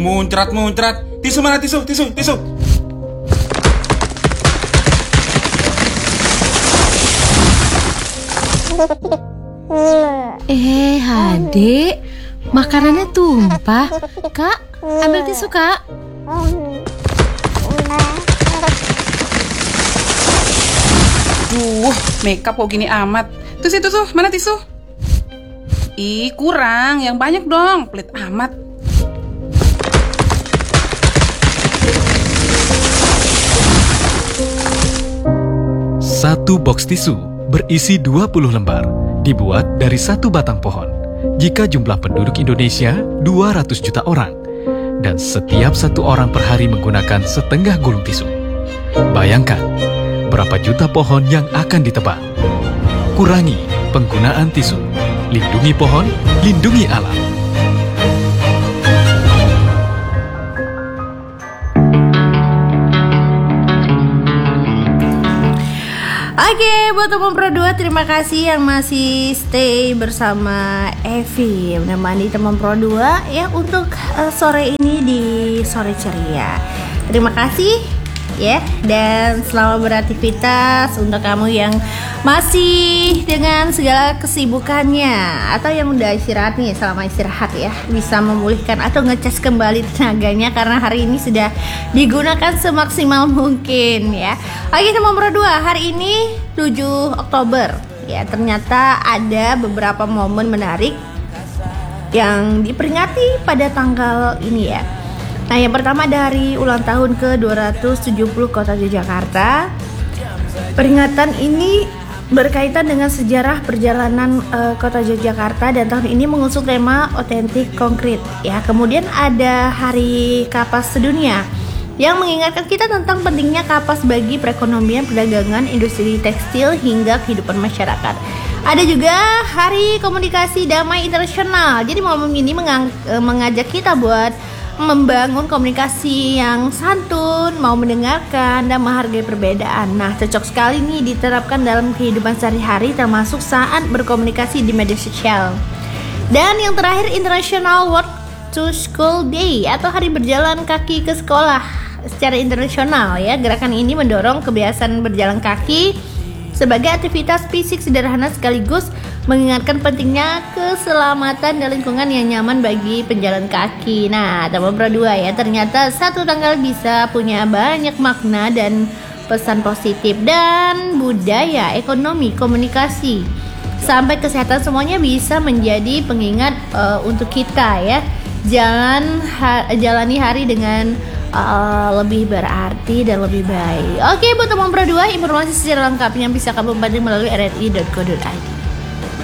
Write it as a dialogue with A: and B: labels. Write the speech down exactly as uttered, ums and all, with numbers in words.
A: Muncrat, muncrat. Tisu mana tisu, tisu, tisu.
B: Eh, Hade, makanannya tumpah. Kak, ambil tisu, Kak.
C: Duh, makeup kok gini amat. Tuh situ tuh, mana tisu? Ih, kurang, yang banyak dong. Pelit amat.
D: Satu box tisu berisi dua puluh lembar, dibuat dari satu batang pohon. Jika jumlah penduduk Indonesia dua ratus juta orang, dan setiap satu orang per hari menggunakan setengah gulung tisu. Bayangkan, berapa juta pohon yang akan ditebang. Kurangi penggunaan tisu. Lindungi pohon, lindungi alam.
B: Oke, buat teman Pro dua, terima kasih yang masih stay bersama Evi menemani teman Pro dua ya untuk uh, sore ini di Sore Ceria. Terima kasih ya, dan selamat beraktivitas untuk kamu yang masih dengan segala kesibukannya atau yang udah istirahat nih. Selama istirahat ya, bisa memulihkan atau ngecas kembali tenaganya karena hari ini sudah digunakan semaksimal mungkin ya. Oke teman Pro dua, hari ini tujuh Oktober ya, ternyata ada beberapa momen menarik yang diperingati pada tanggal ini ya. Nah, yang pertama dari ulang tahun ke dua ratus tujuh puluh Kota Yogyakarta. Peringatan ini berkaitan dengan sejarah perjalanan uh, Kota Yogyakarta dan tahun ini mengusung tema otentik konkret ya. Kemudian ada Hari Kapas Sedunia yang mengingatkan kita tentang pentingnya kapas bagi perekonomian, perdagangan, industri tekstil hingga kehidupan masyarakat. Ada juga Hari Komunikasi Damai Internasional. Jadi momen ini mengang- mengajak kita buat membangun komunikasi yang santun, mau mendengarkan dan menghargai perbedaan. Nah, cocok sekali nih diterapkan dalam kehidupan sehari-hari, termasuk saat berkomunikasi di media sosial. Dan yang terakhir, International Walk to School Day atau Hari Berjalan Kaki ke Sekolah secara internasional ya. Gerakan ini mendorong kebiasaan berjalan kaki sebagai aktivitas fisik sederhana sekaligus mengingatkan pentingnya keselamatan dan lingkungan yang nyaman bagi penjalan kaki. Nah, teman Pro dua ya, ternyata satu tanggal bisa punya banyak makna dan pesan positif, dan budaya, ekonomi, komunikasi sampai kesehatan semuanya bisa menjadi pengingat uh, untuk kita ya. Jalan ha- jalani hari dengan uh, lebih berarti dan lebih baik. Oke, buat teman Pro dua, informasi secara lengkapnya bisa kamu bantu melalui r r i dot co dot i d.